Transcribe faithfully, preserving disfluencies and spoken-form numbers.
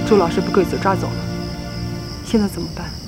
周老师被鬼子抓走了，现在怎么办？